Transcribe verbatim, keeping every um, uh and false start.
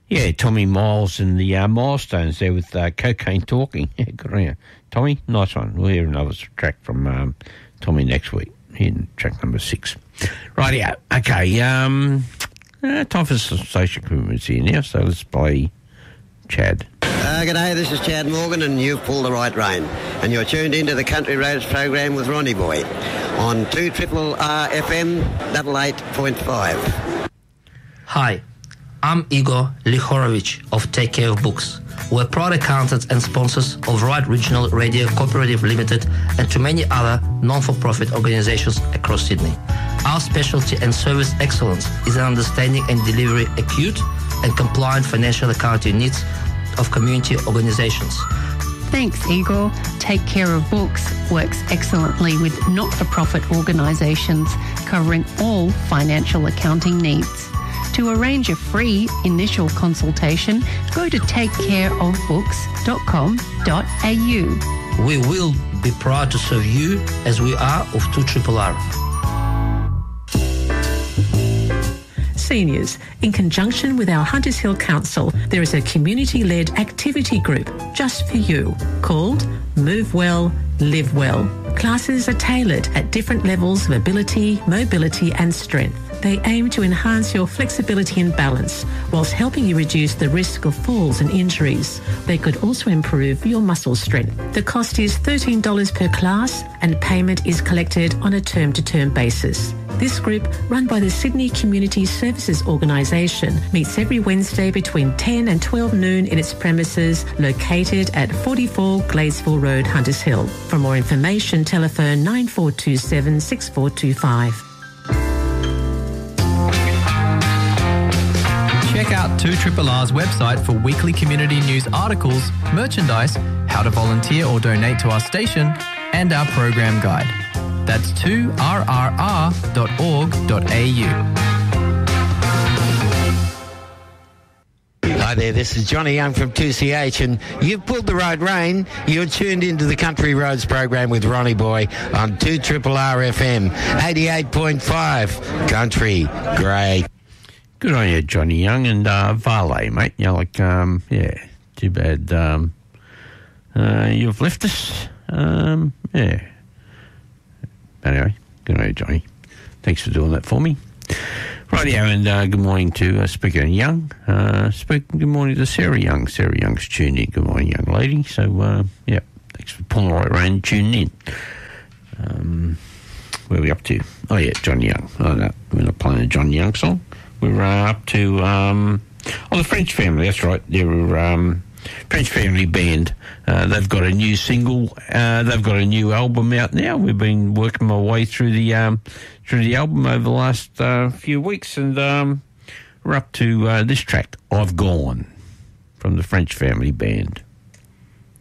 Yeah, Tommy Miles and the uh, Milestones there with uh, Cocaine Talking. Yeah, good on you. Tommy, nice one. We'll hear another track from um, Tommy next week in track number six. Rightio. Okay, um, uh, time for some social commitments here now, so let's play Chad. Uh, g'day, this is Chad Morgan and you've pulled the right rein. And you're tuned into the Country Roads program with Ronnie Boy on two R R F M eighty-eight point five. Hi, I'm Igor Lihorovich of Take Care of Books. We're proud accountants and sponsors of Right Regional Radio Cooperative Limited and to many other non-for-profit organizations across Sydney. Our specialty and service excellence is in understanding and delivering acute and compliant financial accounting needs of community organizations. Thanks, Igor. Take Care of Books works excellently with not-for-profit organisations covering all financial accounting needs. To arrange a free initial consultation, go to take care of books dot com dot a u. We will be proud to serve you as we are of two R R R. Seniors, in conjunction with our Hunters Hill Council, there is a community-led activity group just for you called Move Well, Live Well. Classes are tailored at different levels of ability, mobility and strength. They aim to enhance your flexibility and balance whilst helping you reduce the risk of falls and injuries. They could also improve your muscle strength. The cost is thirteen dollars per class and payment is collected on a term-to-term basis. This group, run by the Sydney Community Services Organisation, meets every Wednesday between ten and twelve noon in its premises located at forty-four Gladesville Road, Hunters Hill. For more information, telephone nine four two seven, six four two five. Check out two R R R's website for weekly community news articles, merchandise, how to volunteer or donate to our station, and our program guide. That's two R R R dot org dot a u. Hi there, this is Johnny Young from two C H and you've pulled the right rein. You're tuned into the Country Roads program with Ronnie Boy on two R R R F M eighty-eight point five. Country, great. Good on you, Johnny Young and uh, Varley, mate. You know, like, um, yeah, too bad um, uh, you've left us. Um, yeah. Anyway, good on you, Johnny. Thanks for doing that for me. Rightio, and uh, good morning to, uh, speaking of Young, uh, speak, good morning to Sarah Young. Sarah Young's tuned in. Good morning, young lady. So, uh, yeah, thanks for pulling the right rein and tuning in. Um, where are we up to? Oh, yeah, Johnny Young. Oh, no, we're not playing a Johnny Young song. We're uh, up to, um, oh, the French Family, that's right. They're um, French Family Band. Uh, they've got a new single. Uh, they've got a new album out now. We've been working my way through the um, through the album over the last uh, few weeks, and um, we're up to uh, this track, I've Gone, from the French Family Band.